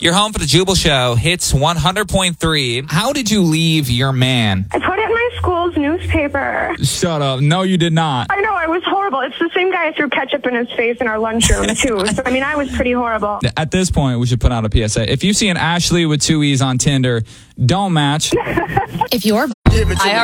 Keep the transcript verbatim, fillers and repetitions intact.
You're home for the Jubal Show. Hits one hundred point three. How did you leave your man? I put it in my school's newspaper. Shut up. No, you did not. I know, I was horrible. It's the same guy who threw ketchup in his face in our lunchroom, too. So, I mean, I was pretty horrible. At this point, we should put out a P S A. If you see an Ashley with two E's on Tinder, don't match. If you're